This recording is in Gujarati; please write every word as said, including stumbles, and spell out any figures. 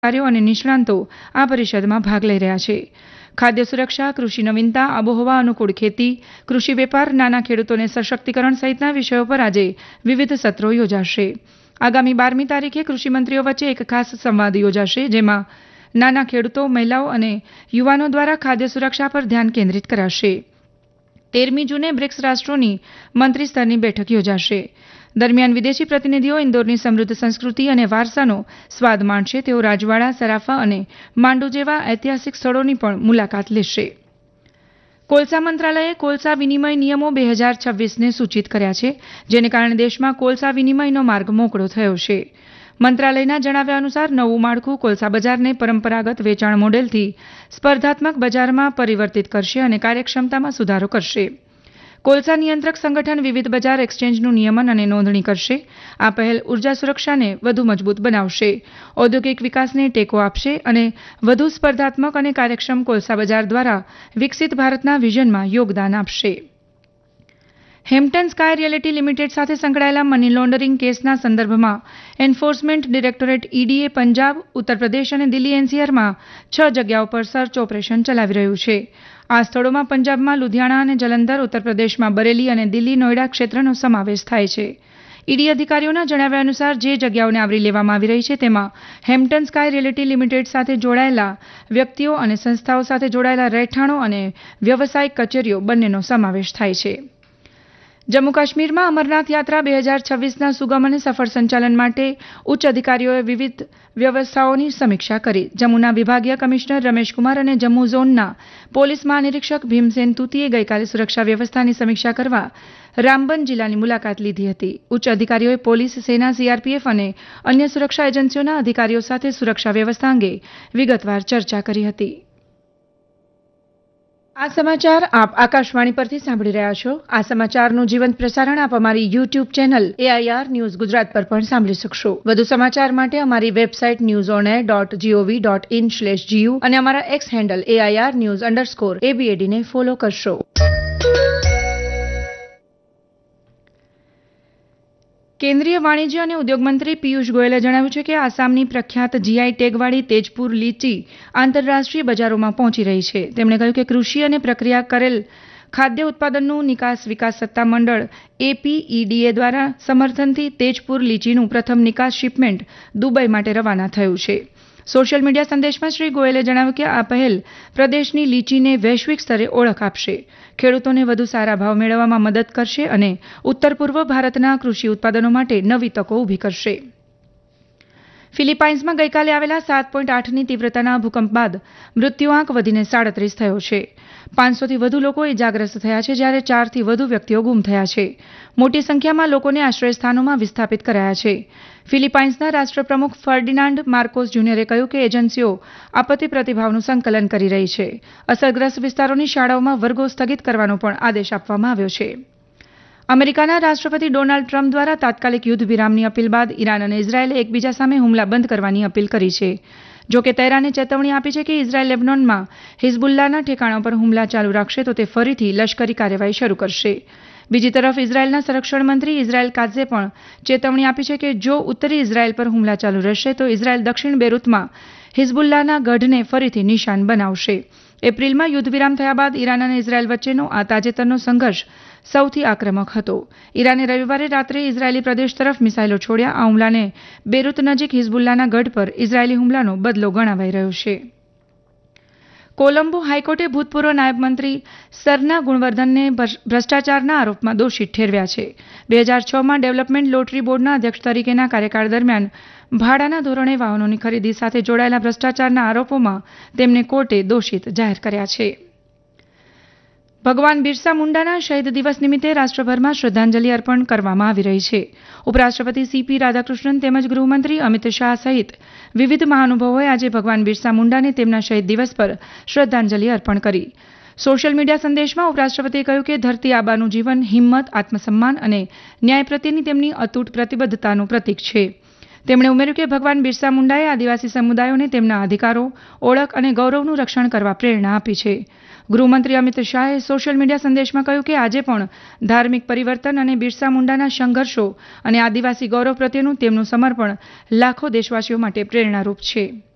કાર્યો અને નિષ્ણાંતો આ પરિષદમાં ભાગ લઈ રહ્યા છે. ખાદ્ય સુરક્ષા, કૃષિ નવીનતા, આબોહવા અનુકૂળ ખેતી, કૃષિ વેપાર, નાના ખેડૂતોને સશક્તિકરણ સહિતના વિષયો પર આજે વિવિધ સત્રો યોજાશે. આગામી બારમી તારીખે કૃષિમંત્રીઓ વચ્ચે એક ખાસ સંવાદ યોજાશે, જેમાં નાના ખેડૂતો, મહિલાઓ અને યુવાનો દ્વારા ખાદ્ય સુરક્ષા પર ધ્યાન કેન્દ્રિત કરાશે. તેરમી જૂને બ્રિક્સ રાષ્ટ્રોની મંત્રી સ્તરની બેઠક યોજાશે. દરમિયાન વિદેશી પ્રતિનિધિઓ ઇન્દોરની સમૃદ્ધ સંસ્કૃતિ અને વારસાનો સ્વાદ માણશે. તેઓ રાજવાડા, સરાફા અને માંડુ જેવા ઐતિહાસિક સ્થળોની પણ મુલાકાત લેશે. કોલસા મંત્રાલયે કોલસા વિનિમય નિયમો બે હજાર છવ્વીસને સૂચિત કર્યા છે, જેને કારણે દેશમાં કોલસા વિનિમયનો માર્ગ મોકળો થયો છે. મંત્રાલયના જણાવ્યા અનુસાર નવું માળખું કોલસા બજારને પરંપરાગત વેચાણ મોડેલથી સ્પર્ધાત્મક બજારમાં પરિવર્તિત કરશે અને કાર્યક્ષમતામાં સુધારો કરશે. કોલસા નિયંત્રક સંગઠન વિવિધ બજાર એક્સચેન્જનું નિયમન અને નોંધણી કરશે. આ પહેલ ઉર્જા સુરક્ષાને વધુ મજબૂત બનાવશે, ઔદ્યોગિક વિકાસને ટેકો આપશે અને વધુ સ્પર્ધાત્મક અને કાર્યક્ષમ કોલસા બજાર દ્વારા વિકસિત ભારતના વિઝનમાં યોગદાન આપશે. હેમ્પટન સ્કાય રિયલ્ટી લિમિટેડ સાથે સંકળાયેલા મની લોન્ડરિંગ કેસના સંદર્ભમાં એન્ફોર્સમેન્ટ ડિરેક્ટોરેટ ઈડીએ પંજાબ, ઉત્તર પ્રદેશ અને દિલ્હી એનસીઆરમાં છ જગ્યાઓ પર સર્ચ ઓપરેશન ચલાવી રહ્યું છે. આ સ્થળોમાં પંજાબમાં લુધિયાણા અને જલંધર, ઉત્તર પ્રદેશમાં બરેલી અને દિલ્હી નોઈડા ક્ષેત્રનો સમાવેશ થાય છે. ઈડી અધિકારીઓના જણાવ્યા અનુસાર જે જગ્યાઓને આવરી લેવામાં આવી રહી છે તેમાં હેમ્પટન સ્કાય રિયલ્ટી લિમિટેડ સાથે જોડાયેલા વ્યક્તિઓ અને સંસ્થાઓ સાથે જોડાયેલા રહેઠાણો અને વ્યવસાયિક કચેરીઓ બંનેનો સમાવેશ થાય છે. જમ્મુ કાશ્મીરમાં અમરનાથ યાત્રા બે હજાર છવ્વીસના સુગમ અને સફળ સંચાલન માટે ઉચ્ચ અધિકારીઓએ વિવિધ વ્યવસ્થાઓની સમીક્ષા કરી. જમ્મુના વિભાગીય કમિશનર રમેશકુમાર અને જમ્મુ ઝોનના પોલીસ મહાનિરીક્ષક ભીમસેન તુતીએ ગઈકાલે સુરક્ષા વ્યવસ્થાની સમીક્ષા કરવા રામબન જિલ્લાની મુલાકાત લીધી હતી. ઉચ્ચ અધિકારીઓએ પોલીસ, સેના, સીઆરપીએફ અને અન્ય સુરક્ષા એજન્સીઓના અધિકારીઓ સાથે સુરક્ષા વ્યવસ્થા અંગે વિગતવાર ચર્ચા કરી હતી. આ સમાચાર આપ આકાશવાણી પરથી સાંભળી રહ્યા છો. આ સમાચારનું જીવંત પ્રસારણ આપ અમારી YouTube channel AIR news Gujarat પર પણ સાંભળી શકશો. વધુ સમાચાર માટે અમારી website news on air dot GOV dot in slash GU અને અમારા x handle AIR news underscore એબીએડીને follow કરશો. કેન્દ્રીય વાણિજ્ય અને ઉદ્યોગ મંત્રી પિયુષ ગોયલે જણાવ્યું છે કે આસામની પ્રખ્યાત જીઆઈ ટેગવાળી તેજપુર લીચી આંતરરાષ્ટ્રીય બજારોમાં પહોંચી રહી છે. તેમણે કહ્યું કે કૃષિ અને પ્રક્રિયા કરેલ ખાદ્ય ઉત્પાદનનું નિકાસ વિકાસ સત્તા મંડળ એપીઈડીએ દ્વારા સમર્થનથી તેજપુર લીચીનું પ્રથમ નિકાસ શિપમેન્ટ દુબઈ માટે રવાના થયું છે. સોશિયલ મીડિયા સંદેશમાં શ્રી ગોયલે જણાવ્યું કે આ પહેલ પ્રદેશની લીચીને વૈશ્વિક સ્તરે ઓળખ આપશે, ખેડૂતોને વધુ સારા ભાવ મેળવવામાં મદદ કરશે અને ઉત્તર પૂર્વ ભારતના કૃષિ ઉત્પાદનો માટે નવી તકો ઊભી કરશે. ફિલિપાઇન્સમાં ગઈકાલે આવેલા સાત પોઈન્ટ આઠની તીવ્રતાના ભૂકંપ બાદ મૃત્યુઆંક વધીને સાડત્રીસ થયો છે. પાંચસોથી વધુ લોકો ઇજાગ્રસ્ત થયા છે, જ્યારે ચારથી વધુ વ્યક્તિઓ ગુમ થયા છે. મોટી સંખ્યામાં લોકોને આશ્રયસ્થાનોમાં વિસ્થાપિત કરાયા છે. ફિલિપાઇન્સના રાષ્ટ્રપ્રમુખ ફર્ડિનાન્ડ માર્કોસ જુનિયરે કહ્યું કે એજન્સીઓ આપત્તિ પ્રતિભાવનું સંકલન કરી રહી છે. અસરગ્રસ્ત વિસ્તારોની શાળાઓમાં વર્ગો સ્થગિત કરવાનો પણ આદેશ આપવામાં આવ્યો છે. અમેરિકાના રાષ્ટ્રપતિ ડોનાલ્ડ ટ્રમ્પ દ્વારા તાત્કાલિક યુદ્ધ વિરામની અપીલ બાદ ઈરાન અને ઇઝરાયેલે એકબીજા સામે હુમલા બંધ કરવાની અપીલ કરી છે. જો કે તહેરાને ચેતવણી આપી છે કે ઇઝરાયેલ લેબનોનમાં હિઝબુલ્લાના ઠેકાણા પર હુમલા ચાલુ રાખશે તો તે ફરીથી લશ્કરી કાર્યવાહી શરૂ કરશે. બીજી તરફ ઇઝરાયેલના સંરક્ષણ મંત્રી ઇઝરાયેલ કાત્ઝે પણ ચેતવણી આપી છે કે જો ઉત્તરી ઇઝરાયેલ પર હુમલા ચાલુ રહેશે તો ઇઝરાયેલ દક્ષિણ બેરૂતમાં હિઝબુલ્લાના ગઢને ફરીથી નિશાન બનાવશે. એપ્રિલમાં યુદ્ધ વિરામ થયા બાદ ઈરાન અને ઇઝરાયેલ વચ્ચેનો આ તાજેતરનો સંઘર્ષ સૌથી આક્રમક હતો. ઈરાને રવિવારે રાત્રે ઇઝરાયેલી પ્રદેશ તરફ મિસાઇલો છોડ્યા. આ હુમલાને બેરૂત નજીક હિઝબુલ્લાના ગઢ પર ઇઝરાયેલી હુમલાનો બદલો ગણાવાઈ રહ્યો છે. કોલંબો હાઈકોર્ટે ભૂતપૂર્વ નાયબ મંત્રી સરના ગુણવર્ધનને ભ્રષ્ટાચારના આરોપમાં દોષિત ઠેરવ્યા છે. બે હજાર છમાં ડેવલપમેન્ટ લોટરી બોર્ડના અધ્યક્ષ તરીકેના કાર્યકાળ દરમિયાન ભાડાના ધોરણે વાહનોની ખરીદી સાથે જોડાયેલા ભ્રષ્ટાચારના આરોપોમાં તેમને કોર્ટે દોષિત જાહેર કર્યા છે. ભગવાન બિરસા મુંડાના શહીદ દિવસ નિમિત્તે રાષ્ટ્રભરમાં શ્રદ્ધાંજલિ અર્પણ કરવામાં આવી રહી છે. ઉપરાષ્ટ્રપતિ સીપી રાધાકૃષ્ણન તેમજ ગૃહમંત્રી અમિત શાહ સહિત વિવિધ મહાનુભાવોએ આજે ભગવાન બિરસા મુંડાને તેમના શહીદ દિવસ પર શ્રદ્ધાંજલિ અર્પણ કરી. સોશિયલ મીડિયા સંદેશમાં ઉપરાષ્ટ્રપતિએ કહ્યું કે ધરતી આબાનું જીવન હિંમત, આત્મસન્માન અને ન્યાય પ્રત્યેની તેમની અતૂટ પ્રતિબદ્ધતાનું પ્રતીક છે. તેમણે ઉમેર્યું કે ભગવાન બિરસા મુંડાએ આદિવાસી સમુદાયોને તેમના અધિકારો, ઓળખ અને ગૌરવનું રક્ષણ કરવા પ્રેરણા આપી છે. ગૃહમંત્રી અમિત શાહે સોશિયલ મીડિયા સંદેશમાં કહ્યું કે આજે પણ ધાર્મિક પરિવર્તન અને બિરસા મુંડાના સંઘર્ષો અને આદિવાસી ગૌરવ પ્રત્યેનું તેમનું સમર્પણ લાખો દેશવાસીઓ માટે પ્રેરણારૂપ છે.